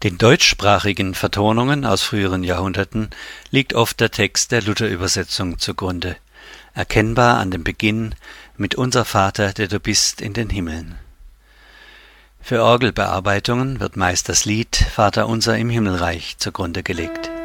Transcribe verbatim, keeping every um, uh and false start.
Den deutschsprachigen Vertonungen aus früheren Jahrhunderten liegt oft der Text der Luther-Übersetzung zugrunde, erkennbar an dem Beginn »Mit unser Vater, der du bist in den Himmeln«. Für Orgelbearbeitungen wird meist das Lied »Vater unser im Himmelreich« zugrunde gelegt.